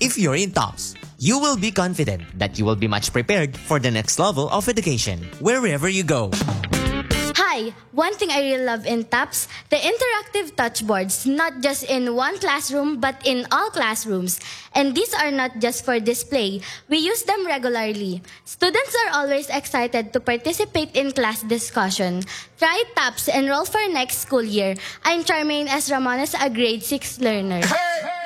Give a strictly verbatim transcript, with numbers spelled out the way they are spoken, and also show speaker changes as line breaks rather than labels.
If you're in TOPS, you will be confident that you will be much prepared for the next level of education, wherever you go.
Hi! One thing I really love in TOPS, the interactive touchboards, not just in one classroom but in all classrooms. And these are not just for display. We use them regularly. Students are always excited to participate in class discussion. Try TOPS, enroll for next school year. I'm Charmaine S. Ramones, a grade six learner.
Hey, hey.